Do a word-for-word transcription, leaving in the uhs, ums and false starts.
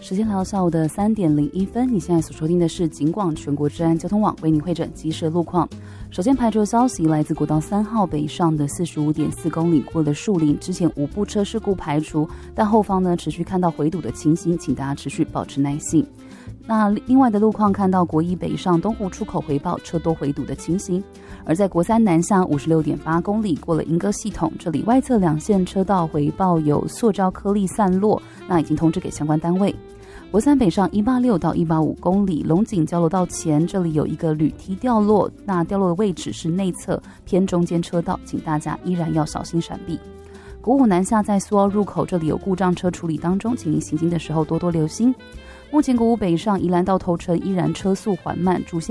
时间来到下午的三点零一分，你现在所收听的是警广全国治安交通网为您汇整即时路况。首先排除的消息来自国道三号北上的四十五点四公里过了树林，之前五部车事故排除，但后方呢持续看到回堵的情形，请大家持续保持耐性。那另外的路况看到国一北上东湖出口回报车多回堵的情形，而在国三南下五十六点八公里过了莺歌系统，这里外侧两线车道回报有塑胶颗粒散落，那已经通知给相关单位。国三北上一八六到一八五公里龙井交流道前，这里有一个铝梯掉落，那掉落的位置是内侧偏中间车道，请大家依然要小心闪避。国五南下在苏澳入口，这里有故障车处理当中，请您行经的时候多多留心。目前国五北上宜兰到头城依然车速缓慢，主线